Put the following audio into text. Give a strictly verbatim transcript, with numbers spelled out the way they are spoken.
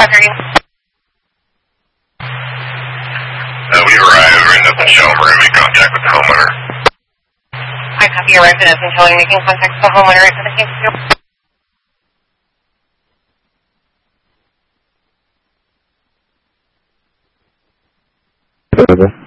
Uh, we arrived. We're in the showroom. We're going to make contact with the homeowner. I copy your residence and telling making contact with the homeowner into the case. Over.